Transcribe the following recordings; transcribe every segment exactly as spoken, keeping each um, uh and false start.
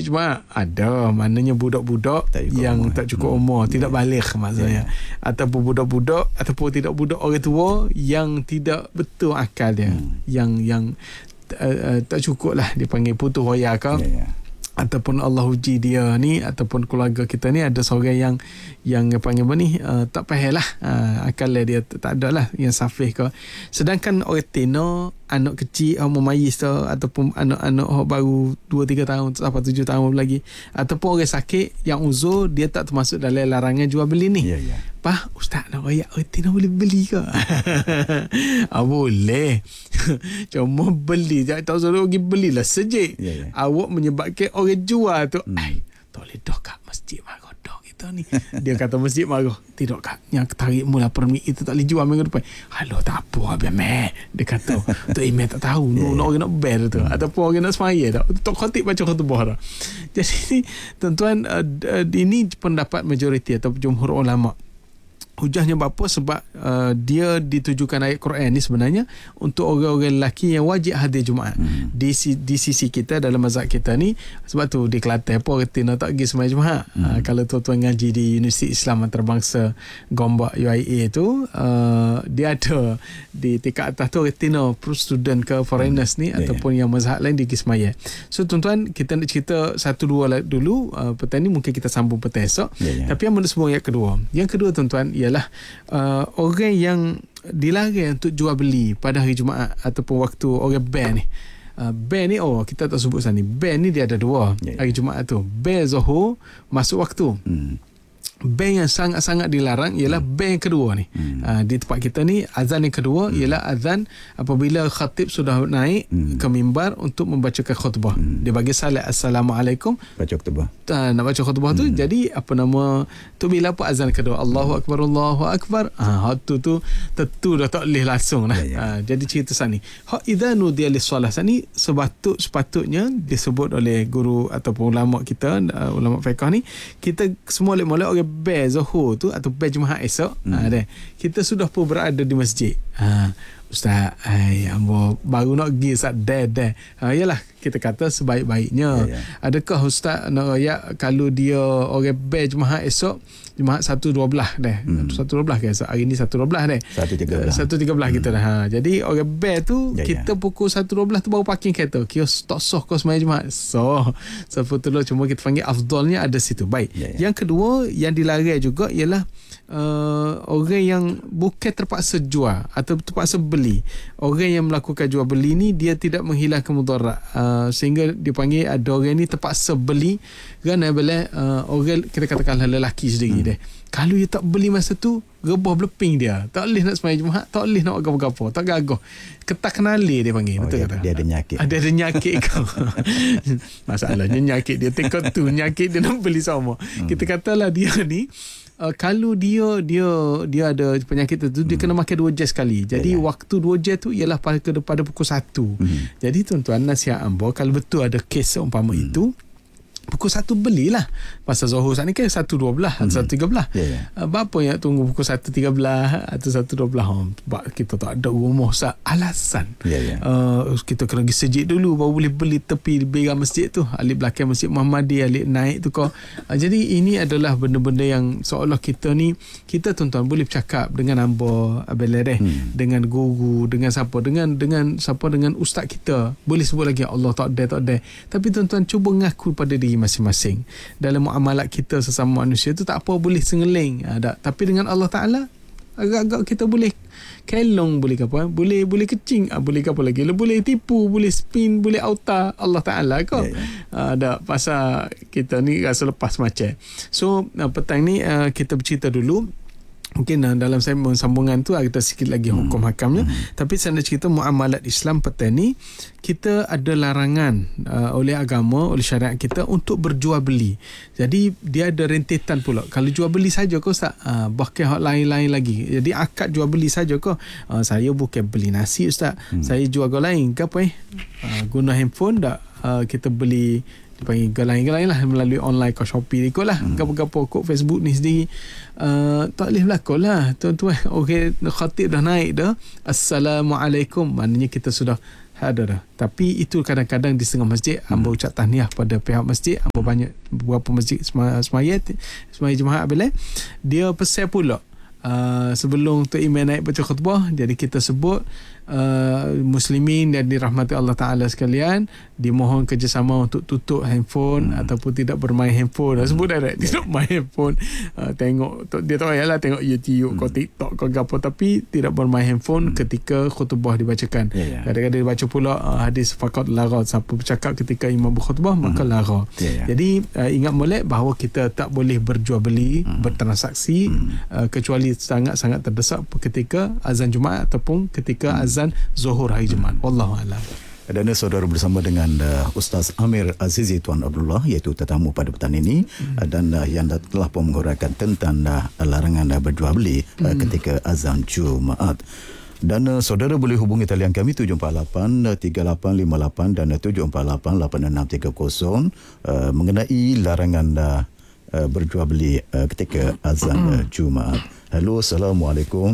masjid Jumaat? Ada, maknanya budak-budak tak yang umur. tak cukup umur, hmm. tidak balik maksudnya. Yeah. Ataupun budak-budak ataupun tidak budak orang tua yang tidak betul akal dia. Hmm. Yang yang uh, uh, tak cukup lah dipanggil putus raya ke. Yeah, yeah. Ataupun Allah uji dia ni, ataupun keluarga kita ni ada seorang yang yang panggil apa ni, uh, tak faham lah, uh, akal dia tak ada lah, yang safih ke. Sedangkan orang tino, anak kecil, orang memayis tu, ataupun anak-anak baru dua tiga tahun sampai tujuh tahun lagi, ataupun orang sakit yang uzur, dia tak termasuk dalam larangan jual beli ni. Ya, ya. Pah, ustaz nak rayak orang tino boleh beli ke? ah, boleh. Cuma beli, tak tahu suruh pergi belilah sejik. Ya, ya. Awak menyebabkan orang jual tu, hmm. ai, tak boleh dah kat masjid marah dah kita ni. Dia kata masjid marah. Tidak kat, yang tarik mula permit itu tak boleh jual minggu depan. Halo, tak apa biar meh. Dia kata, tu email tak tahu. Yeah, no, yeah. Orang nak bear tu. Hmm. Ataupun orang nak semaya tak. Tak khatib baca khutbah dah. Jadi, tuan-tuan, uh, uh, ini pendapat majoriti atau jumhur ulama. Hujahnya berapa? Sebab uh, dia ditujukan ayat Quran ni sebenarnya untuk orang-orang lelaki yang wajib hadir Jumaat. Hmm. Di, di sisi kita dalam mazhab kita ni, sebab tu di Kelantan pun orang tina tak pergi sembahyang Jumaat. Hmm. Uh, kalau tuan-tuan ngaji di Universiti Islam Antarabangsa Gombak U I A tu, uh, dia ada di tingkat atas tu orang tina student ke foreigners hmm. ni yeah, ataupun yeah. yang mazhab lain di pergi sembahyang. So tuan-tuan, kita nak cerita satu dua dulu, uh, petang ni mungkin kita sambung petang esok. Yeah, yeah. Tapi yang menurut ayat kedua. Yang kedua tuan-tuan ialah lah uh, orang yang dilarang untuk jual beli pada hari Jumaat ataupun waktu orang ban ni. Uh, ban ni, oh kita tak sebut sana ni. Ban ni dia ada dua yeah, hari Jumaat tu. Ban Zuhur masuk waktu. Hmm. Ban yang sangat-sangat dilarang ialah hmm. ban yang kedua ni. Hmm. Uh, di tempat kita ni azan yang kedua hmm. ialah azan apabila khatib sudah naik hmm. ke mimbar untuk membacakan khutbah. Hmm. Dia bagi salat Assalamualaikum, baca khutbah. Uh, nak baca khutbah hmm. tu, jadi apa nama tu bila apa azan kedua Allahu akbar Allahu akbar. Ah ha, tu tu tentu dah tak boleh langsung lah. Ya, ya. Uh, jadi cerita sana ni. Ha idza nudiya lis-solah ni sebatut sepatutnya disebut oleh guru ataupun ulama kita, uh, ulama fiqh ni, kita semua molek-molek orang ber Zuhur tu atau ber Jumaat esok, hmm. ha, deh, kita sudah pun berada di masjid. Ha, Ustaz, ai ambo baru nak pergi Ustaz dah dah. Ha, yalah kita kata sebaik-baiknya. Ya, ya. Adakah Ustaz nak rayak kalau dia orang ber Jumaat esok, Jumaat satu dua belas dah. Hmm. satu dua belas ke esok? Hari ni satu dua belas dah. satu tiga belas. satu tiga belas kita dah. Ha, jadi orang ber tu ya, kita ya. pukul satu dua belas tu baru parking kereta. Kira tak soh kau sembahyang Jumaat. So, sebetulnya cuma kita panggil afdalnya ada situ. Baik. Ya, ya. Yang kedua yang dilarang juga ialah uh, orang yang bukan terpaksa jual atau terpaksa beli. Orang yang melakukan jual beli ni dia tidak menghilangkan mudarat. Uh, sehingga dipanggil ada orang ni terpaksa beli kerana bila uh, orang kita katakanlah lelaki sendiri hmm. dia. Kalau dia tak beli masa tu, rebah beleping dia. Tak boleh nak sembahyang Jumaat, tak boleh nak apa-apa, tak gagah. Ketah kenali dia panggil. Oh, betul dia, kata? Dia ada nyakit. Ada ada nyakit kau. Masalahnya nyakit dia tekot tu, nyakit dia nak beli sama. Hmm. Kita katalah dia ni Uh, kalau dia dia dia ada penyakit tertentu, hmm. dia kena makan dua jam sekali. Jadi yeah, waktu dua jam tu ialah pada, pada pukul satu. Hmm. Jadi tuan-tuan, nasihat ambo kalau betul ada kes seumpama hmm. itu, pukul satu belilah. Pasal Zuhur saat ni kan satu dua belas atau satu tiga belas. Yeah, yeah. Berapa yang tunggu pukul satu tiga belas atau satu dua belas? Sebab kita tak ada rumah sah alasan. Yeah, yeah. Uh, kita kena pergi sejid dulu baru boleh beli tepi berang masjid tu. Alik belakang Masjid Muhammadiyah, alik naik tu kau. Uh, jadi ini adalah benda-benda yang seolah kita ni, kita tuan-tuan boleh bercakap dengan hamba Abelareh, hmm. dengan guru, dengan siapa, dengan dengan siapa, dengan ustaz kita. Boleh sebut lagi Allah tak ada, tak ada. Tapi tuan-tuan cuba ngaku pada diri masing-masing. Dalam muamalat kita sesama manusia tu tak apa boleh sengeling. Ada. Tapi dengan Allah Ta'ala agak-agak kita boleh kelong, boleh ke apa? Boleh boleh kecing, ah, boleh ke apa lagi? Boleh tipu, boleh spin, boleh auta Allah Ta'ala kau. Yeah, yeah. Ada pasal kita ni rasa lepas macam. So uh, petang ni uh, kita bercerita dulu. Mungkin uh, dalam sambungan tu kita sikit lagi hmm. hukum hakamnya. Hmm. Tapi saya nak cerita muamalat Islam petang ni, kita ada larangan uh, oleh agama, oleh syariat kita untuk berjual beli. Jadi dia ada rentetan pula. Kalau jual beli saja kau Ustaz, uh, bahkan lain-lain lagi. Jadi akad jual beli saja kau. Uh, saya bukan beli nasi Ustaz. Hmm. Saya jual kau lain ke apa eh? Uh, guna handphone dak uh, kita beli dipanggil galain-galain lah melalui online kau Shopee ikut lah hmm. gapo-gapo kod Facebook ni sendiri. Uh, tak boleh berlaku lah tuan-tuan. Okey, khatib dah naik dah Assalamualaikum, maknanya kita sudah Ada dah. Tapi itu kadang-kadang di setengah masjid hmm. ambo ucap tahniah pada pihak masjid, ambo banyak beberapa masjid semaya semaya jemaah bila dia pesan pula uh, sebelum Tok Imam naik baca khutbah, jadi kita sebut uh, muslimin dan dirahmati Allah Taala sekalian, dimohon kerjasama untuk tutup handphone hmm. ataupun tidak bermain handphone. Hmm. Sebut dah tidak main handphone, uh, tengok dia tak payahlah tengok YouTube, hmm. kau TikTok kau gapo, tapi tidak bermain handphone hmm. ketika khutbah dibacakan. Yeah, yeah. Kadang-kadang dibaca pula uh, hadis faqat lara, siapa bercakap ketika imam berkhutbah hmm. maka lara. Yeah, yeah. Jadi uh, ingat molek bahawa kita tak boleh berjual beli, hmm. bertransaksi hmm. uh, kecuali sangat-sangat terdesak ketika azan Jumaat ataupun ketika hmm. azan Zuhur hari Jumaat. Wallahu a'lam. Dan saudara bersama dengan uh, Ustaz Amir Azizi Tuan Abdullah, iaitu tetamu pada petang ini, hmm. uh, dan uh, yang telah pun menguraikan tentang uh, larangan uh, berjual beli uh, hmm. ketika azan Jumaat. Dan uh, saudara boleh hubungi talian kami tujuh empat lapan tiga lapan lima lapan dan uh, tujuh empat lapan lapan enam tiga kosong uh, mengenai larangan uh, uh, berjual beli uh, ketika azan uh, Jumaat. Halo, Assalamualaikum.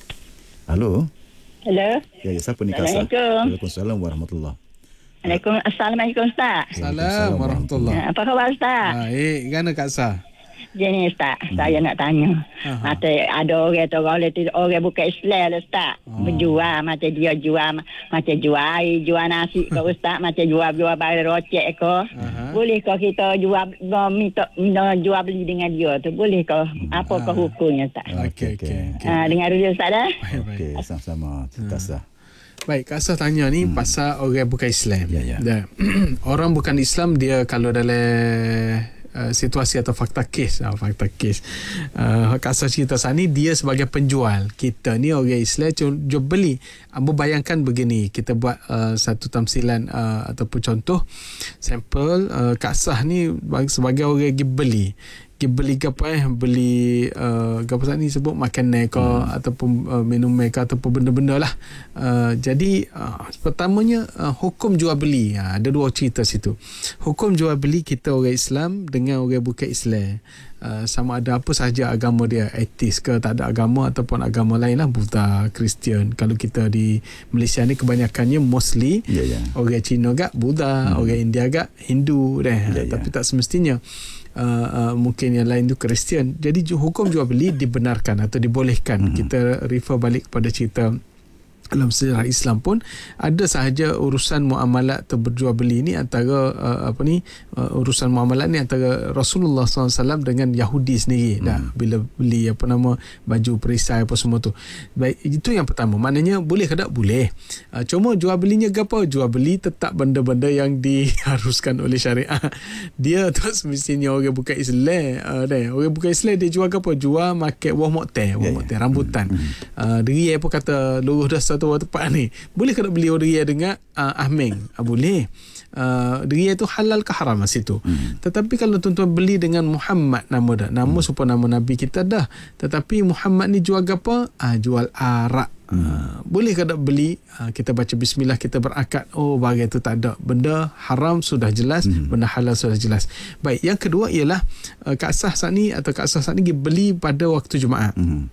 Halo. Hello. Ya, ya, siapa ni Kak? Assalamualaikum. Waalaikumsalam warahmatullahi. Waalaikumsalam. Assalamualaikum Ustaz. Assalamualaikum warahmatullahi. Apa khabar Ustaz? Baik, gana Kak Sah? Jadi Ustaz, hmm. saya nak tanya. Aha. Mata ada orang tu orang tu orang bukan Islam Ustaz. Oh. Berjual macam dia jual macam jual air, jual nasi ke Ustaz, macam jual-jual barang rocek ke. Boleh ke kita jual minta jual beli dengan dia tu? Boleh ke? Apa ke hukumnya Ustaz? Okey okey. Ah, dengar dulu Ustaz dah. Okey, sama-sama. Kak Sah. Baik, Kak Sah tanya ni hmm. pasal orang bukan Islam. Ya, ya. Dan orang bukan Islam, dia kalau dalam Uh, situasi atau fakta kes uh, fakta kes uh, Kak Sah cerita saat ni dia sebagai penjual, kita ni orang Islam jual beli. Ambo bayangkan begini, kita buat uh, satu tamsilan uh, ataupun contoh sampel. uh, Kak Sah ni sebagai orang pergi beli pergi beli apa eh beli uh, apa saat ni sebut makanan ke hmm. ataupun uh, minum ke ataupun benda-benda lah. Uh, jadi uh, pertamanya uh, hukum jual beli, uh, ada dua cerita situ. Hukum jual beli kita orang Islam dengan orang bukan Islam, uh, sama ada apa sahaja agama dia, etis ke tak ada agama ataupun agama lain lah, Buddha, Kristian. Kalau kita di Malaysia ni kebanyakannya mostly yeah, yeah. orang Cina gak Buddha, hmm. orang India gak Hindu deh, yeah, tapi yeah. tak semestinya. Uh, uh, mungkin yang lain tu Kristian. Jadi hukum jual beli dibenarkan atau dibolehkan. Mm-hmm. Kita refer balik kepada cerita dalam sejarah Islam pun ada sahaja urusan muamalat atau berjual beli ni antara uh, apa ni uh, urusan muamalat ni antara Rasulullah sallallahu alaihi wasallam dengan Yahudi sendiri. hmm. dah bila beli apa nama baju perisai apa semua tu. Baik, itu yang pertama. Maknanya boleh ke tak? Boleh. Uh, cuma jual belinya apa? Jual beli tetap benda-benda yang diharuskan oleh syariah. Dia tu semestinya orang bukan Islam. Uh, dah, orang bukan Islam dia jual apa? Jual market wah mokte, wah mokte rambutan. hmm. uh, Deri apa kata luruh dah satu tempat ni. Boleh ke tak beli deri dengan uh, ahmeng? Uh, boleh. Uh, deri itu halal ke haram masa itu. Hmm. Tetapi kalau tuan-tuan beli dengan Muhammad nama dah. Nama hmm. supaya nama Nabi kita dah. Tetapi Muhammad ni jual apa? Uh, jual arak. Hmm. Uh, boleh ke tak beli? Uh, kita baca bismillah, kita berakad. Oh, barang itu tak ada. Benda haram sudah jelas, hmm. benda halal sudah jelas. Baik, yang kedua ialah uh, Kak Sah saat ni atau Kak Sah saat ni beli pada waktu Jumaat. Hmm.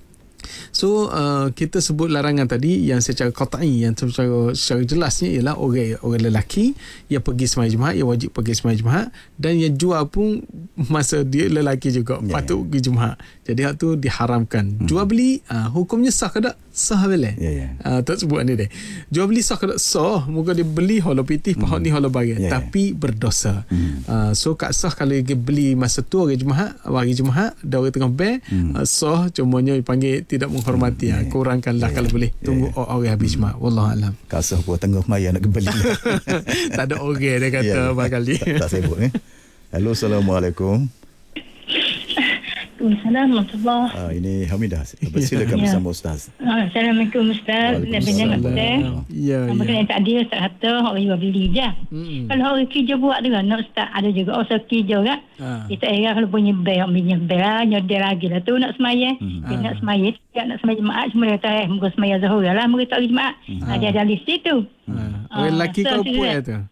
So uh, kita sebut larangan tadi yang secara qat'i, yang secara, secara jelasnya ialah orang orang lelaki yang pergi sembahyang Jumaat, yang wajib pergi sembahyang Jumaat, dan yang jual pun masa dia lelaki juga yeah, patut yeah. pergi Jumaat. Jadi hak tu diharamkan. Hmm. Jual beli uh, hukumnya sah ke tak? Sah boleh. Yeah, yeah. Uh, tak sebut ni deh. Jual beli sah ke tak? Sah. Muka dia beli holo pitih, pahak hmm. ni holo bagi. Yeah, tapi yeah. berdosa. Hmm. Uh, so Kak Sah kalau dia beli masa tu hari Jumaat, hari Jumaat, dah orang tengah ber, hmm. uh, sah, cumanya dipanggil tidak menghormati. Hmm. Ya, kurangkanlah yeah, kalau yeah. boleh. Tunggu yeah, yeah. orang habis hmm. Jumaat. Wallahu alam. Kak Sah pun tengah maya nak beli. Tak ada orang dia kata yeah, bakali. Tak, tak sibuk ni. Eh? Halo, Assalamualaikum. Waalaikumsalam warahmatullahi. Ah, ini Hamidah. Silakan ya. bersama Ustaz. Ah, Assalamualaikum Ustaz. Waalaikumsalam. Ya, ya. Apa tak dia Ustaz kata orang jual beli je. Hmm. Kalau orang kerja buat dengan nak Ustaz, ada juga orang kerja kan. Ah. Kita era kalau punya bayar punya bayar nyodai lagi lah tu nak semaya. Hmm. Dia ah. nak semaya, dia nak semaya Jumaat semua dia kata eh muka semaya Zuhur lah, muka tak Jumaat. Hmm. Ah. Dia ada list itu. Ah. Orang lelaki kau puan tu.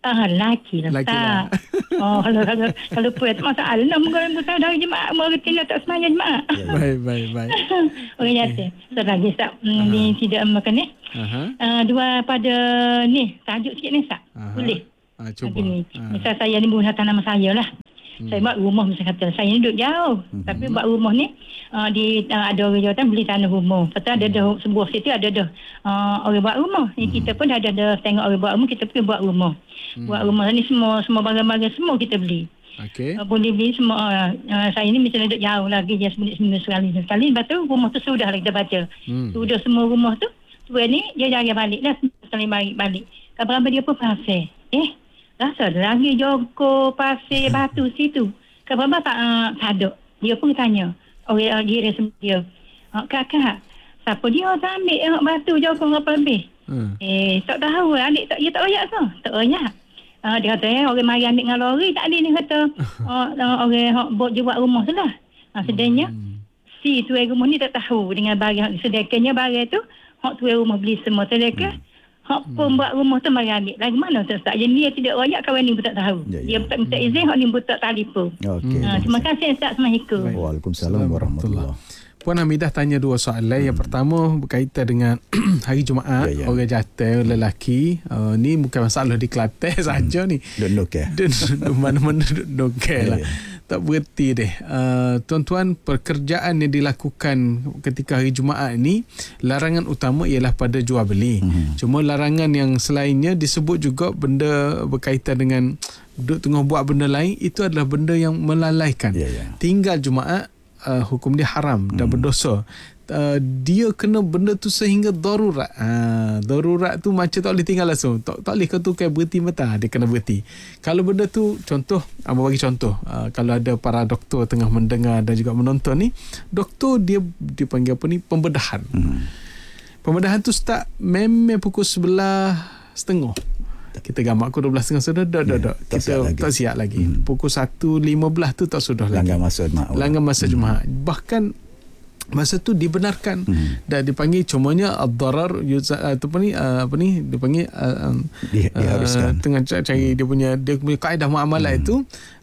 Ah, laki lah. Laki lah. Oh, kalau kalau kalau puas masalah nak mengorang besar dari jemaah, mengerti nak tak semayang jemaah. Baik, baik, baik. Orang nyata. So lagi Ustaz, ni tidak makan ni. Aha. Uh, dua pada ni, tajuk sikit ni Ustaz. Aha. Boleh? Ah, cuba. Ni. Ah. Misal saya ni menggunakan nama saya lah. Hmm. Saya buat rumah misal kata. Saya ni duduk jauh. Hmm. Tapi buat rumah ni, uh, di, uh, ada orang jawatan beli tanah rumah. Lepas ada dah sebuah situ ada dah uh, orang buat rumah. Ni hmm. kita pun dah ada dah tengok orang buat rumah, kita pergi buat rumah. Hmm. Buat rumah ni semua semua barang-barang semua kita beli. Okey. Uh, boleh beli semua. Uh, uh, saya ni misalnya duduk jauh lagi. Dia seminit-seminit sekali. Sekali. Lepas tu rumah tu sudah lah kita baca. Hmm. Sudah semua rumah tu. Tua ni dia jaga balik dah. Sekali balik. balik. Kabar-kabar dia pun pasir. Eh. Rasa lagi joko pasir batu situ. Kabar-kabar tak uh, sadok. Dia pun tanya. Orang dia sendiri dia. Oh, kakak. Siapa dia tak ambil uh, batu joko apa lebih? Hmm. Eh. Tak tahu. Adik tak, dia tak royak ke? Tak royak. Uh, dia kata eh, orang mari ambil dengan lori tak ada. Dia kata uh, uh, orang buat je buat rumah tu lah. Uh, sedangnya hmm. si tuan rumah ni tak tahu dengan barang. Sedangkannya barang tu hak tuan rumah beli semua. Sedangkan hmm. hak pun hmm. buat rumah tu mari ambil. Lagu mana tu Ustaz? Jadi dia tidak royak, kawan ni pun tak tahu. Ya, ya. Dia tak minta izin, hak ni pun tak telefon. Okay. Uh, terima kasih Ustaz. Assalamualaikum. Waalaikumsalam warahmatullahi. Puan Hamidah tanya dua soalan. Hmm. Yang pertama berkaitan dengan hari Jumaat, ya, ya. orang jantan, lelaki. Uh, ni bukan masalah di Kelantan hmm. saja ni. Duk nokel. Mana-mana duk nokel lah. Ya, ya. Tak berhenti deh. Uh, tuan-tuan, pekerjaan yang dilakukan ketika hari Jumaat ni, larangan utama ialah pada jual beli. Hmm. Cuma larangan yang selainnya disebut juga benda berkaitan dengan duk tengah buat benda lain, itu adalah benda yang melalaikan. Ya, ya. Tinggal Jumaat, Uh, hukum dia haram dan hmm. berdosa. Uh, dia kena benda tu sehingga darurat. Uh, darurat tu macam tak boleh tinggal langsung. Tak, tak boleh kau tu kayak berhenti mata. Dia kena berhenti. Kalau benda tu, contoh, Abang bagi contoh. Uh, kalau ada para doktor tengah mendengar dan juga menonton ni, doktor dia dipanggil apa ni? Pembedahan. Hmm. Pembedahan tu start memang pukul sebelah setengah. Kita gambar aku dua belas setengah sudah dah dah dah kita tak siap lagi. Hmm. Pukul satu lima belas tu tak sudah lagi. Langgar masa Jumaat. Langgar masa hmm. Jumaat. Bahkan masa tu dibenarkan hmm. dan dipanggil cumanya ad-darar ataupun ni uh, apa ni dipanggil uh, um, Di, diharuskan uh, tengah cari dia punya dia punya kaedah muamalah hmm. itu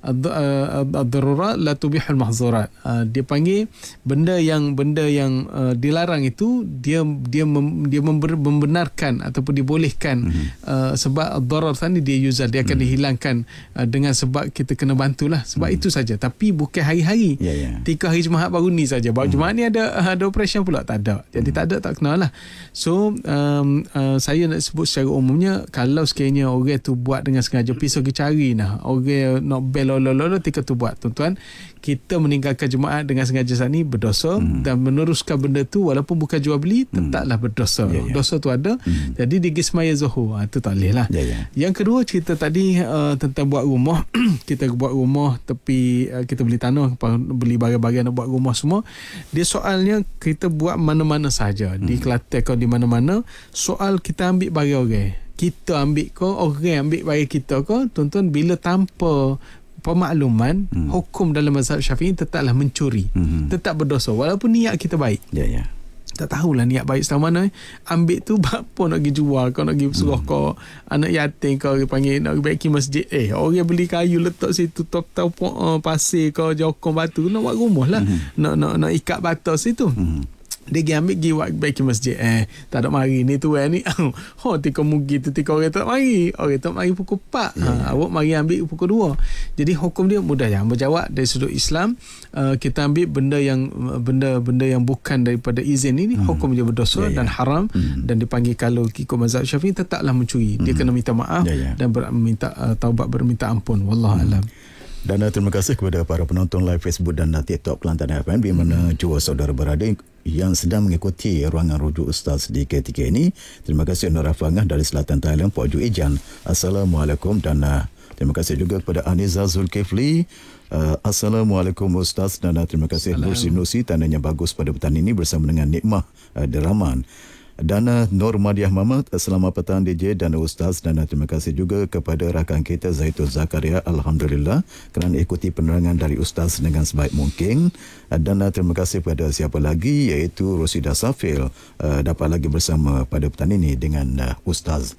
ad-darura la tubihul mahzurat. Uh, dia panggil benda yang benda yang uh, dilarang itu dia dia mem, dia member, membenarkan ataupun dibolehkan hmm. uh, sebab ad-darar tadi dia yuzal, dia akan hmm. dihilangkan uh, dengan sebab kita kena bantulah sebab hmm. itu saja, tapi bukan hari-hari. Yeah, yeah. Tiga hari Jumaat baru ni saja. Baru hmm. Jumaat ni ada ada operation pula tak ada. Jadi hmm. tak ada tak kenal lah. So um, uh, saya nak sebut secara umumnya, kalau sekiranya orang tu buat dengan sengaja, pergi pergi cari nah orang nak bel lolo tika tu buat, tuan-tuan, kita meninggalkan Jumaat dengan sengaja saat ni berdosa hmm. dan meneruskan benda tu walaupun bukan jual beli tetaplah berdosa. Yeah, yeah. Dosa tu ada. Hmm. Jadi di semaya Zuhur ha, tu tak boleh lah. Yeah, yeah. Yang kedua cerita tadi uh, tentang buat rumah. Kita buat rumah tepi uh, kita beli tanah, beli barang-barang nak buat rumah semua. Dia soalnya kita buat mana-mana saja. Hmm. Di Kelantan kau di mana-mana, soal kita ambil barang orang. Kita ambil kau, orang ambil barang kita kau, tuan-tuan, bila tanpa pemakluman, hmm. hukum dalam mazhab Syafi'i tetaplah mencuri. Hmm. Tetap berdosa walaupun niat kita baik. Ya, ya. Tak tahulah niat baik selama mana. Ambil tu apa nak pergi jual, kau nak pergi suruh hmm. kau anak yatim, kau panggil nak pergi masjid. Eh, orang beli kayu letak situ, top-top uh, pasir kau jokong batu, nak buat rumah lah. Hmm. Nak nak nak ikat batu situ. Hmm. Dia pergi ambil pergi buat baiki masjid. Eh, tak ada mari ni tu eh, ni. Oh, tika mugi tu tika orang tak mari. Orang tak mari pukul empat. Yeah. Ha, awak mari ambil pukul dua. Jadi hukum dia mudah ya. Berjawab dari sudut Islam, uh, kita ambil benda yang benda-benda yang bukan daripada izin ini, hmm. hukum dia berdosa yeah, yeah. dan haram hmm. dan dipanggil, kalau ikut mazhab Syafi'i, tetaplah mencuri. Dia hmm. kena minta maaf yeah, yeah. dan minta uh, taubat, berminta ampun. Wallahu hmm. alam. Dan uh, terima kasih kepada para penonton live Facebook dan uh, TikTok Kelantan F M, di mana hmm. jua saudara berada yang sedang mengikuti ruangan rujuk Ustaz di ketika ini. Terima kasih Nur Afangah dari Selatan Thailand, Puak Ju Ijan. Assalamualaikum. Dan uh, terima kasih juga kepada Aniza Zulkifli. Uh, Assalamualaikum Ustaz. Dan uh, terima kasih Nur Sinusi, tandanya bagus pada petang ini bersama dengan Nikmah uh, Deraman. Dan uh, Nur Madiah Mamat, selamat petang D J dan Ustaz. Dan uh, terima kasih juga kepada rakan kita Zaitun Zakaria, Alhamdulillah, kerana ikuti penerangan dari Ustaz dengan sebaik mungkin. Uh, dan uh, terima kasih kepada siapa lagi, iaitu Rosida Safil, uh, dapat lagi bersama pada petang ini dengan uh, Ustaz.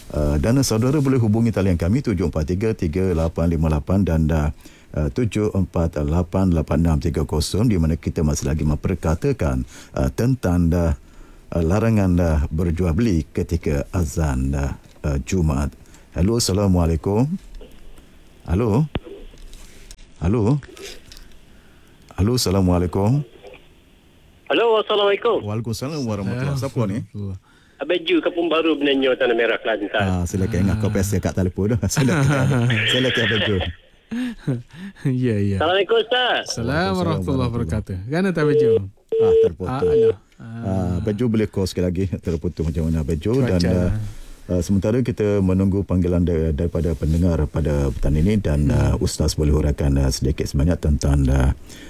Uh, dan saudara boleh hubungi talian kami tujuh empat tiga tiga lapan lima lapan dan uh, tujuh empat lapan lapan enam tiga kosong, di mana kita masih lagi memperkatakan uh, tentang uh, larangan uh, berjual beli ketika azan uh, uh, Jumaat. Halo, Assalamualaikum. Halo. Halo. Halo, Assalamualaikum. Halo, Assalamualaikum. Waalaikumsalam warahmatullahi wabarakatuh. Siapa ni? Abang Ju, Kampung Baru, Benanyo, Tanah Merah, Kelantan. Ah, silakan ingat kau pesen kat telefon dah. Silakan. Silakan Abang Ju. Ya, ya. Assalamualaikum, Ustaz. Assalamualaikum warahmatullahi wabarakatuh. Kan tak baju? Ah, terputus. Ah, ah, Abang Ju boleh call sekali lagi. Terputus macam mana Abang Ju. Dan uh, uh, sementara kita menunggu panggilan da- daripada pendengar pada petang ini, dan uh, Ustaz boleh huraikan uh, sedikit sebanyak tentang uh,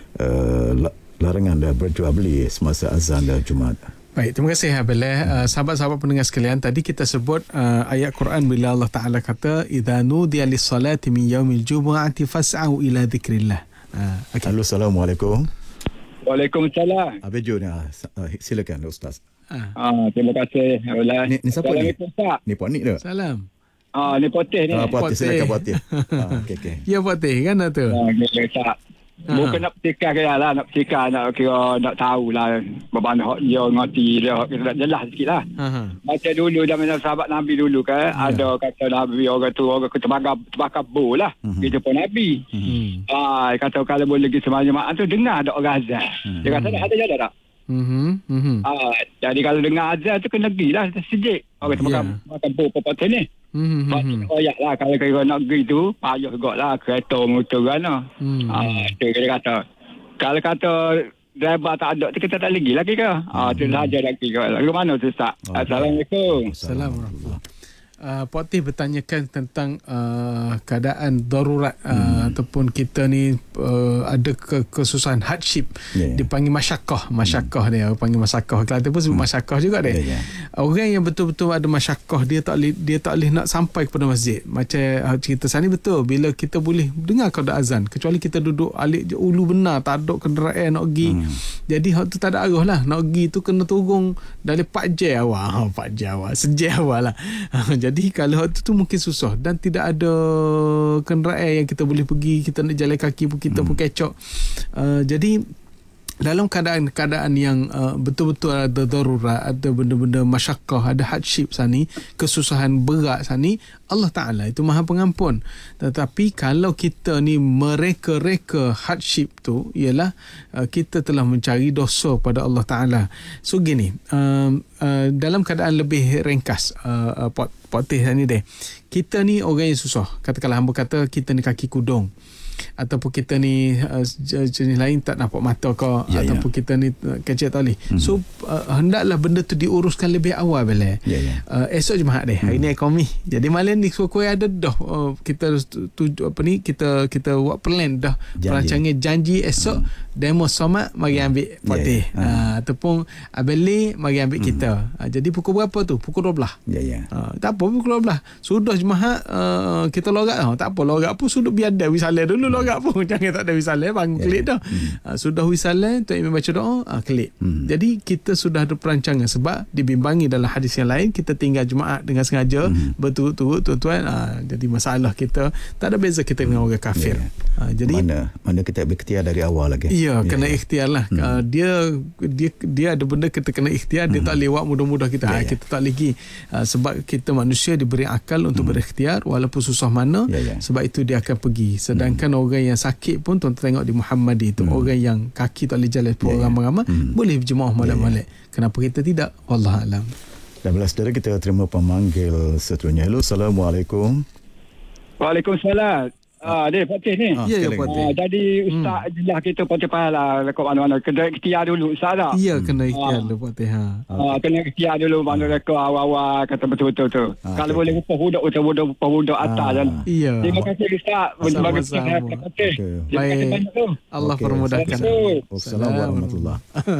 uh, larangan uh, berjual beli semasa azan uh, Jumaat. Baik, terima kasih Abel. Uh, sahabat-sahabat pendengar sekalian, tadi kita sebut uh, ayat Quran bila Allah Taala kata idza nudiya lis-salati min yaumil jumu'ati fas'au ila dzikrillah. Uh, okay. Halo, Assalamualaikum. Waalaikumsalam. Abang Ju ni, uh, silakan Ustaz. Uh. Ah, terima kasih. Ni, ni siapa ni? Ustaz. Ni Puan Nik ke? Salam. Ah, ni poteh ni. Ah, Puan Potih. Nik, silakan Puan Nik. Ah, okey okey. Ya Fatih kan tu. Ah, okay, tak. Bukan nak pertikar kaya lah, nak pertikar, nak kira, nak tahulah beban hak dia, ngerti dia, hak kita nak jelas sikit lah. Ha. Macam dulu, zaman sahabat Nabi dulu kan, Ya. ada kata Nabi, orang tu, orang terbakar, terbakar bol lah. Mhm. Kita pun Nabi. Hmm. Ah, kata kalau boleh pergi semua jemaah tu, dengar ada orang azan. Dia kata, ada ada ada tak? Mhm. Mhm. Ah, jadi kalau dengar azan tu, kena pergi lah, sejik. Orang terbakar, Ya. terbakar bol, apa-apa ni. Mhm. Macam koyak lah, kalau kira nak pergi tu, payah juga lah, kereta, motor kan lah. Hmm. Ah, tu dia kata. Kalau kata driver tak ada tu, kita tak lagi lagi ke? Ah, tu saja lagi ke. Lagu mana tu, Ustaz? Okay. Assalamualaikum. Assalamualaikum. Uh, Puan Tih bertanyakan tentang uh, keadaan darurat uh, hmm. ataupun kita ni uh, ada ke- kesusahan hardship, Yeah. dipanggil masyakah masyakah hmm. dia panggil masyakah. Kelantan pun sebut hmm. masyakah juga dia. Yeah, yeah. Orang yang betul-betul ada masyakah, dia tak boleh dia tak boleh nak sampai kepada masjid. Macam uh, cerita sana betul, bila kita boleh dengar qada azan, kecuali kita duduk alik je ulu benar, tak ada kenderaan nak pergi. Hmm. Jadi hak tu tak ada arah lah. Nak pergi tu kena turun dari empat jam awal. Ha, empat jam awal. Sejam awal lah. Jadi kalau hak tu, tu mungkin susah dan tidak ada kenderaan yang kita boleh pergi, kita nak jalan kaki pun kita hmm. pun kecok. Uh, jadi dalam keadaan-keadaan yang uh, betul-betul ada darurat, ada benda-benda masyakah, ada hardship sani, kesusahan berat sani, Allah Ta'ala itu Maha Pengampun. Tetapi kalau kita ni mereka-reka hardship tu, ialah uh, kita telah mencari dosa pada Allah Ta'ala. So gini, uh, uh, dalam keadaan lebih ringkas, uh, uh, Pot Potih ni deh, kita ni orang yang susah. Katakanlah hamba kata kita ni kaki kudung, ataupun kita ni uh, jenis lain tak nampak mata kau, ya, ataupun ya. kita ni uh, kecil tali. Hmm. So uh, hendaklah benda tu diuruskan lebih awal bela. Ya, ya. Uh, esok Jumaat deh. Hari hmm. ni ekonomi. Jadi malam ni kuat ada dah uh, kita tu apa ni kita kita buat plan dah perancangan janji esok hmm. demo somat mari ambil Fatih. Ya, ya. Uh, ataupun Abeli mari ambil hmm. kita. Uh, jadi pukul berapa tu? Pukul dua belas. Ya ya. Uh, tak apa pukul dua belas. Sudah Jumaat uh, kita logat uh, tak apa logat pun sudah biar ada wisalah dulu logat pun jangan tak ada wisalah bangun yeah. klik dah. Hmm. Uh, sudah wisalah tu imam baca doa uh, klik. Hmm. Jadi kita sudah ada perancangan sebab dibimbangi dalam hadis yang lain kita tinggal Jumaat dengan sengaja hmm. berturut-turut tuan-tuan uh, jadi masalah kita tak ada beza kita dengan orang kafir. Yeah. Uh, jadi mana mana kita berikhtiar dari awal lagi. Ya, yeah, kena yeah. ikhtiar lah. Hmm. Uh, dia dia dia ada benda kita kena ikhtiar, dia hmm. tak lewat mudah-mudah kita. Yeah, ha, yeah. Kita tak lagi uh, sebab kita manusia diberi akal untuk hmm. berikhtiar walaupun susah mana. Yeah, yeah. Sebab itu dia akan pergi. Sedangkan hmm. orang yang sakit pun tuan tengok di Muhammadi tu, hmm. orang yang kaki tak boleh jalan pun yeah, ramai-ramai hmm. boleh berjemaah malam-malam. Yeah, yeah. Kenapa kita tidak? Wallahu alam. Dan belas saudara kita terima pemanggil seterusnya. Hello, Assalamualaikum. Waalaikumsalam. Ah, dia Fatih ni. Ah, ya, ya, sekali. Fatih. Ah, jadi Ustaz hmm. jelas kita Fatih pahala rekod mana-mana. Kena ikhtiar dulu Ustaz tak? Ya, kena ikhtiar Ah. dulu Fatih. Ha. Ah, kena ikhtiar dulu mana rekod awal-awal kata betul-betul tu. Ah, Kalau okay. boleh upah budak budak upah budak atas Ah. dan Iya. terima kasih Ustaz berbagi Sama-sama. pesan Fatih. Okay. Terima kasih Baik. banyak tu. Allah Okey, permudahkan. Assalamualaikum. Assalamualaikum warahmatullahi.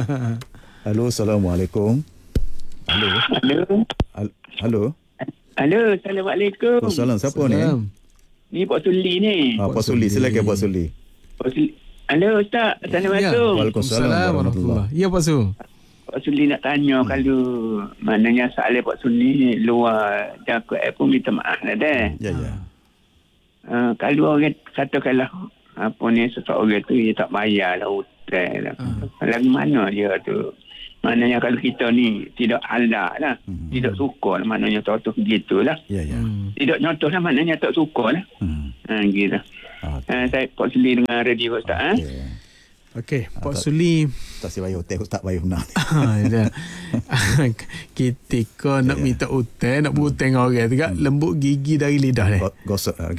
Halo, Assalamualaikum. Halo. Halo. Hal- Halo. Halo, Assalamualaikum. Oh, salam. Siapa ni? Salam. Ni Pak Suli ni. Ah, Pak Suli. Silakan Pak Suli. Pak Suli. Halo Ustaz, Assalamualaikum. Waalaikumsalam warahmatullahi. Ya, Pak Su. Pak Suli nak tanya hmm. kalau maknanya soalan Pak Suli luar jakut eh pun minta maaf lah dah. Ya, ya. Uh, kalau orang katakanlah apa ni seseorang tu dia tak bayar lah hutang lah. Hmm. Lagi mana dia tu? Maknanya kalau kita ni tidak halal lah. Hmm. Tidak suka lah. Maknanya contoh begitulah. Ya, ya. Hmm. Tidak contoh lah. Maknanya tak suka lah. Hmm. Ha, gitu. Okay. Uh, saya Pak Suli dengan radio Ustaz. Okay. Ha? Okey, Pak Suli. Tak si bayar hutang, tak bayar benar. Ketika nak minta hutang, nak berhutang dengan orang tu kan, lembut gigi dari lidah ni. Gosok lah.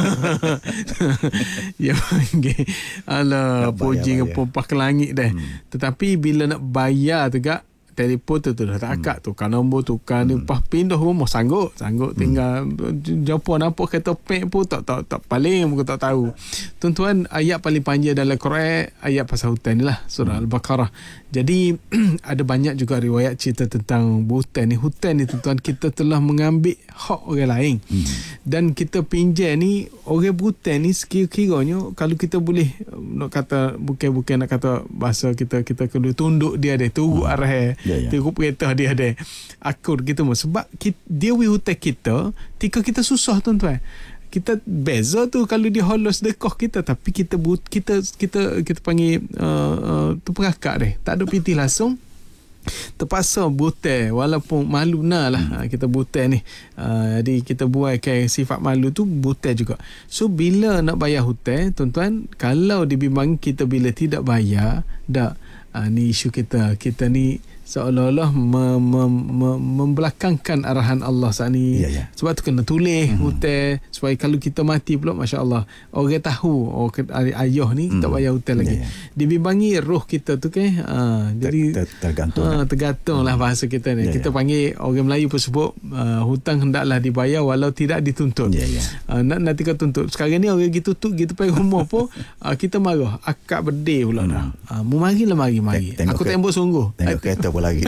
Ya, panggil. Alah, puji dengan pompa ke langit dah. Tetapi bila nak bayar tu kan, telefon tu tu dah tak akak, tukar nombor, tukar ni, lepas pindah rumah, sanggup sanggup tinggal jumpa nampak kereta pek pun tak tak tak paling muka tak tahu. Tuan-tuan, ayat paling panjang dalam Quran ayat pasal hutang ni lah, surah hmm. Al-Baqarah. Jadi ada banyak juga riwayat cerita tentang hutang ni. Hutang ni tuan-tuan, kita telah mengambil hak orang lain. Hmm. Dan kita pinjam ni, orang berhutang ni sekira-kiranya kalau kita boleh nak kata, bukan-bukan nak kata bahasa kita, kita kena tunduk dia deh, turut hmm. arah ya, ya. Turut perintah dia deh. Akur kita mau sebab kita, dia wi hutang kita, tika kita susah tuan-tuan. Kita beza tu kalau dia holos dekoh kita, tapi kita but, kita kita kita panggil uh, uh, tu perakak deh, tak ada pitih langsung, terpaksa butang walaupun malu nah lah. hmm. Kita butang ni, uh, jadi kita buat kayak sifat malu tu butang juga. So bila nak bayar hutang tuan-tuan, kalau dibimbang kita bila tidak bayar dak, uh, ni isu kita kita ni seolah-olah mem, mem, mem, membelakangkan arahan Allah saat ni. Ya, ya. Sebab tu kena tulis hmm. hutang supaya kalau kita mati pula, masya-Allah, orang tahu oh ayah ni hmm. tak bayar hutang lagi. Ya, ya. Dibimbangi roh kita tu kan. Ha, jadi ter, ter, tergantung. Ha, tergantung lah bahasa kita ni. Ya, kita ya. panggil, orang Melayu pun sebut uh, hutang hendaklah dibayar walau tidak dituntut. Ya, ya. Uh, nak nanti kau tuntut. Sekarang ni orang gitu tutup gitu pergi rumah pun uh, kita marah, akak berdeh pula hmm. dah. Uh, mu marilah mari mari. Tengok aku tembok sungguh. Tengok kereta lagi.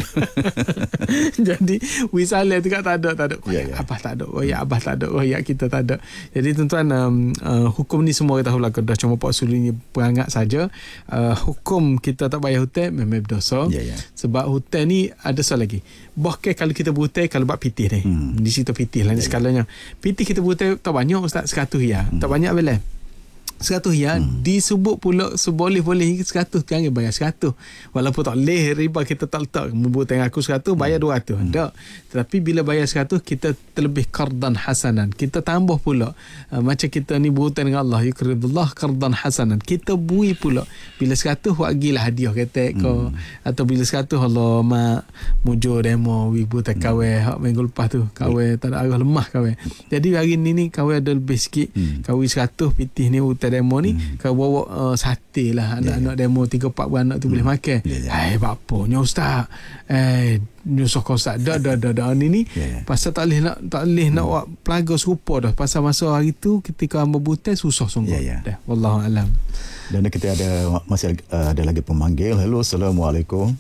Jadi wisale tu kan tak ada tak ada ya, ya. abah tak ada, royak abah tak ada, royak kita tak ada. Jadi tuan-tuan, um, uh, hukum ni semua kita tahu lah, dah cuma Pak Suli ni perangat saja. Uh, hukum kita tak bayar hutang memang berdosa. Ya, ya. Sebab hutang ni ada soal lagi. Bahkan kalau kita berhutang kalau buat pitih ni. Hmm. Di situ pitih lah ni ya, skalanya. Pitih kita berhutang tak banyak Ustaz, seratus ya. Hmm. Tak banyak bila seratus ya, hmm. disebut pula seboleh-boleh seratus, jangan bayar seratus. Walaupun tak leh riba, kita tak letak membuat aku seratus bayar dua ratus. Hmm. Tak. Tetapi bila bayar seratus, kita terlebih qardan hasanan. Kita tambah pula. Uh, macam kita ni berhutang dengan Allah, yuqridullah qardan hasanan. Kita bui pula. Bila seratus wagilah hadiah kata ko, hmm. atau bila seratus Allah mak mujur demo wi buta kawe hak minggu lepas tu kawe tak ada arah lemah kawe. Jadi hari ni ni kawe ada lebih sikit. Hmm. Kawe seratus pitih ni hutang demo ni, hmm. kau bawa uh, sate lah anak-anak yeah, yeah. demo tiga empat beranak tu hmm. boleh makan. Yeah, yeah. Hai apa nya Ustaz? Eh nyusah kau Ustaz. Dah dah dah dah ni ni yeah, yeah. pasal tak boleh nak tak boleh hmm. nak buat pelaga serupa dah. Pasal masa hari tu ketika hamba butai susah sungguh. Yeah, yeah. Dah wallahu alam. Dan kita ada masih uh, ada lagi pemanggil. Hello, assalamualaikum.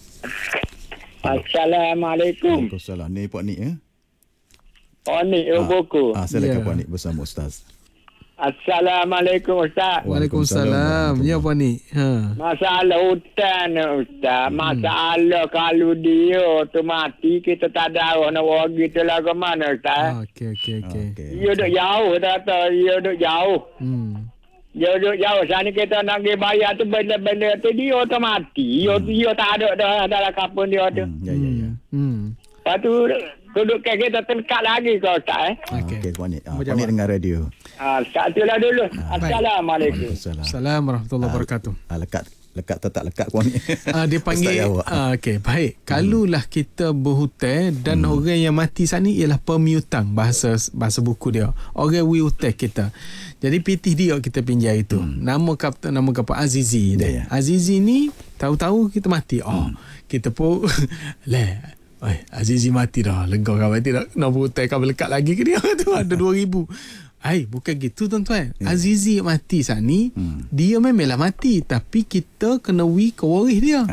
Assalamualaikum. Waalaikumsalam. Ni Pak Nik eh? Pak Nik ah, buku. Ah, silakan yeah. Pak Nik bersama Ustaz. Assalamualaikum Ustaz. Waalaikumsalam. Ya apa ni? Ha. Masalah hutan Ustaz. Masalah hmm. kalau dia tu mati, kita tak ada nak bagi tu lah ke mana Ustaz. Ah, okey okey okey. Dia duduk jauh kata, dia duduk jauh. Hmm. Dia duduk jauh. Sana kita nak pergi bayar tu benda-benda tu dia tu mati. Dia, hmm. dia tak ada dah dalam kapun dia tu. Hmm. Ya ya ya. Hmm. Lepas tu duduk kita terdekat lagi ke Ustaz eh. Okey okay, Pak Nik. Ah, Pak Nik dengar radio. Ah, satulah dulu. Ah, Assalamualaikum. Assalamualaikum warahmatullahi wabarakatuh. Ah, lekat lekat tak lekat Pak Nik. Ah, dia panggil ah, okey baik. Kalulah kita berhutang dan hmm. orang yang mati sana ni ialah pemiutang, bahasa bahasa buku dia. Orang wi hutang kita. Jadi pitih dia kita pinjam itu. Hmm. Nama kapten nama kapal Azizi dia. Yeah, yeah. Azizi ni tahu-tahu kita mati. Oh, hmm. kita pun leh Oi, Azizi mati dah. Lega kawan tidak nak berhutang kau lekat lagi ke dia tu ada dua ribu. Hai, bukan gitu tuan-tuan. Yeah. Azizi mati saat ni, hmm. dia memanglah mati tapi kita kena wi ke waris dia. Ah.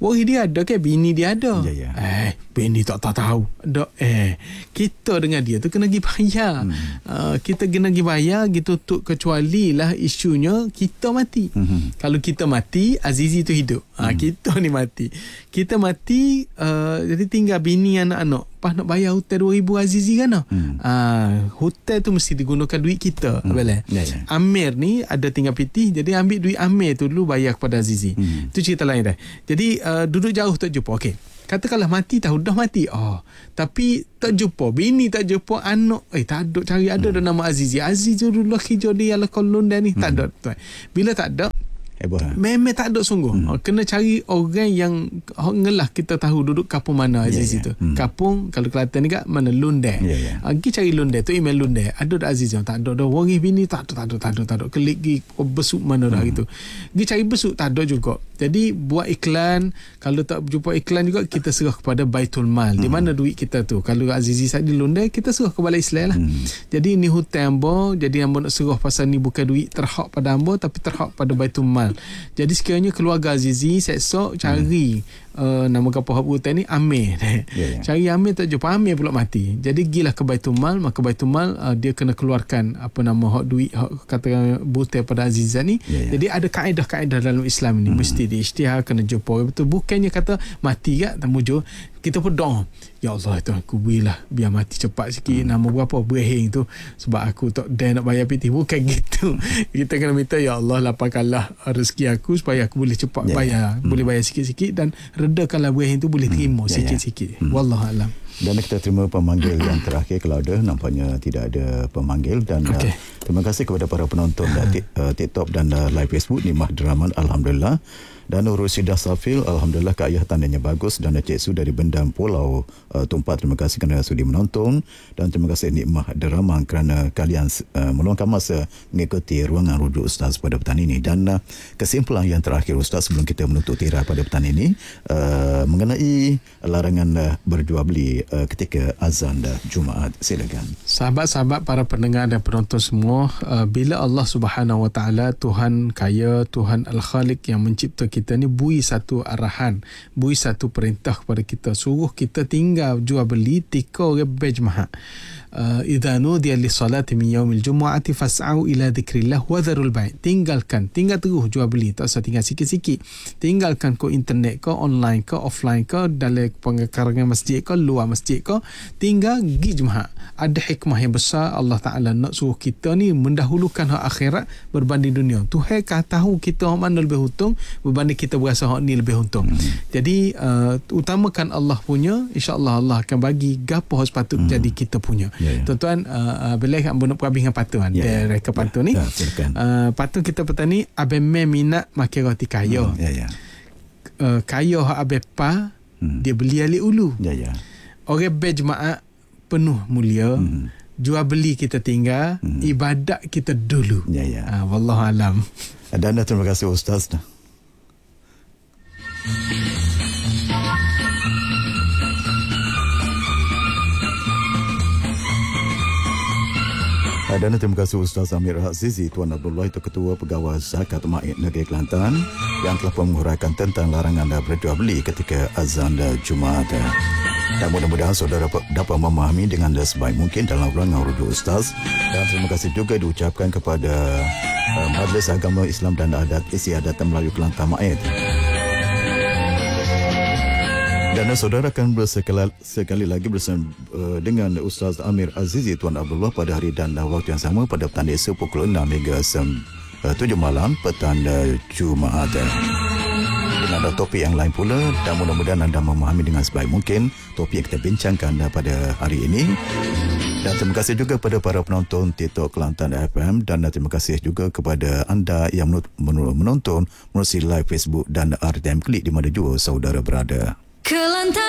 Wari dia ada ke bini dia ada. Ya, ya. Eh, bini tak tak tahu. Dok eh kita dengan dia tu kena pergi bayar. Hmm. Uh, kita kena pergi bayar gitu untuk kecuali lah isunya kita mati. Hmm. Kalau kita mati, Azizi tu hidup. Hmm. Ha, kita ni mati. Kita mati uh, jadi tinggal bini anak-anak. Pas nak bayar hotel dua ribu Azizi kan? Hmm. Uh, hotel tu mesti digunakan duit kita. Hmm. Ya, ya. Amir ni ada tinggal pitih, jadi ambil duit Amir tu dulu bayar kepada Azizi. Hmm. Itu cerita lain dah. Jadi uh, duduk jauh tak jumpa. Okey. Katakanlah mati tahu dah mati. Oh, tapi tak jumpa. Bini tak jumpa, anak eh tak ada cari ada hmm. dah nama Azizi. Azizi tu dulu kerja dia ala kolon dah ni. Hmm. Tak ada. Bila tak ada memang tak ada sungguh. Hmm. Kena cari orang yang ngelah kita tahu duduk kampung mana Aziz yeah, yeah. itu. Hmm. Kampung kalau Kelantan ni kat mana Lunde. Yeah, yeah. Pergi cari Lunde tu email Lunde. Ada dak Aziz yang tak ada dah wari bini tak ada tak ada tak ada tak ada. Klik gi besuk mana dah hmm. gitu. Pergi cari besuk tak ada juga. Jadi buat iklan, kalau tak jumpa iklan juga kita serah kepada Baitul Mal. Hmm. Di mana duit kita tu? Kalau Azizi saat di Lunde kita serah ke Balai Islam lah. Hmm. Jadi ni hutang hamba, jadi hamba nak serah pasal ni bukan duit terhak pada hamba tapi terhak pada Baitul Mal. Jadi sekiranya keluarga Azizi esok cari hmm. uh, nama kapal hak hutan ni Amir. Yeah, yeah. Cari Amir tak jumpa, Amir pula mati. Jadi gilah ke Baitul Mal, maka Baitul Mal uh, dia kena keluarkan apa nama hak duit hak katakan butai pada Aziza ni. Yeah, yeah. Jadi ada kaedah-kaedah dalam Islam ni hmm. mesti diisytihar, kena jumpa betul. Bukannya kata mati kat tak mujur. Kita berdoa, ya Allah tu aku berilah biar mati cepat sikit. Hmm. Nama berapa berhing tu sebab aku tak dah nak bayar piti. Bukan gitu. Kita kena minta ya Allah lapangkanlah rezeki aku supaya aku boleh cepat yeah. bayar, hmm. boleh bayar sikit-sikit dan redakanlah berhing tu boleh terima hmm. sikit-sikit. Yeah, yeah. hmm. Wallahualam. Dan kita terima pemanggil yang terakhir kalau ada. Nampaknya tidak ada pemanggil. Dan okay. uh, terima kasih kepada para penonton uh, TikTok dan uh, live Facebook Nimah Deraman, Alhamdulillah. Dan Rusidah Safil, Alhamdulillah keayah tandanya bagus. Dan Cik Su dari Bendam Pulau uh, Tumpat, terima kasih kerana sudi menonton. Dan terima kasih Nikmah Deraman kerana kalian uh, meluangkan masa mengikuti ruangan rujuk Ustaz pada petang ini. Dan uh, kesimpulan yang terakhir Ustaz sebelum kita menutup tirai pada petang ini uh, mengenai larangan uh, berjual beli uh, ketika azan uh, Jumaat. Silakan. Sahabat-sahabat, para pendengar dan penonton semua, uh, bila Allah Subhanahu Wa Taala, Tuhan kaya, Tuhan Al-Khaliq yang mencipta kita kita ni bui satu arahan, bui satu perintah kepada kita, suruh kita tinggal jual beli tika orang berjemaah. Uh, idza nudiya lis-salati min yaumil jumu'ati fas'au ila dzikrillah wa dharul bai'. Tinggalkan, tinggal terus jual beli, tak usah tinggal sikit-sikit. Tinggalkan ke internet ke, online ke, offline ke, dalam pengekarangan masjid ke, luar masjid ke, tinggal pergi jemaah. Ada hikmah yang besar. Allah Taala nak suruh kita ni mendahulukan hak akhirat berbanding dunia. Tuhan kah tahu kita hak mana lebih untung berbanding kita berasa hak ni lebih untung. Hmm. Jadi uh, utamakan Allah punya, insya-Allah Allah akan bagi gapo hak sepatut hmm. jadi kita punya. Ya, ya. Tuan-tuan, uh, bila hamba nak perhabis dengan patun kan, ya, dia reka patun ni. Ya, uh, patun kita petani abe me minat makan roti kaya. Hmm, ya, ya. Uh, kaya hak abe pa, hmm. dia beli alik ulu. Ya, ya. Orang berjemaah penuh mulia. Hmm. Jual beli kita tinggal, hmm. ibadat kita dulu. Ya, ya. Uh, wallahualam. Dan terima kasih Ustaz. Dan terima kasih Ustaz Amir Azizi Tuan Abdullah, itu Ketua Pegawai Zakat Ma'id Negeri Kelantan, yang telah menguraikan tentang larangan berjual beli ketika azan Jumaat. Dan mudah-mudahan saudara dapat memahami dengan sebaik mungkin dalam ruangan rujuk Ustaz. Dan terima kasih juga diucapkan kepada uh, Majlis Agama Islam dan Adat Istiadattan Melayu Kelantan Ma'id. Dan saudara akan bersekali sekali lagi bersama uh, dengan Ustaz Amir Azizi Tuan Abdullah pada hari dan waktu yang sama pada petang esok pukul enam hingga tujuh malam petang Jumaat. Dengan ada topik yang lain pula, dan mudah-mudahan anda memahami dengan sebaik mungkin topik yang kita bincangkan pada hari ini. Dan terima kasih juga kepada para penonton TikTok Kelantan F M, dan terima kasih juga kepada anda yang menonton melalui live Facebook dan R T M Klik di mana jua saudara berada. Kelantan.